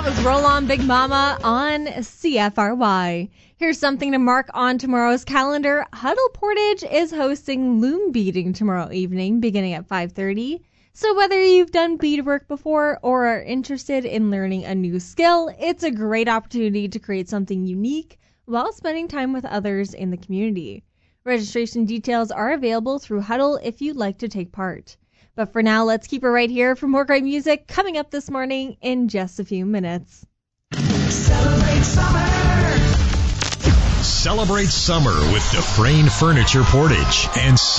was Roll On Big Mama on CFRY. Here's something to mark on tomorrow's calendar. Huddle Portage is hosting loom beading tomorrow evening beginning at 5:30. So whether you've done beadwork before or are interested in learning a new skill, it's a great opportunity to create something unique while spending time with others in the community. Registration details are available through Huddle if you'd like to take part. But for now, let's keep it right here for more great music coming up this morning in just a few minutes. Celebrate summer! Celebrate summer with Dufresne Furniture Portage and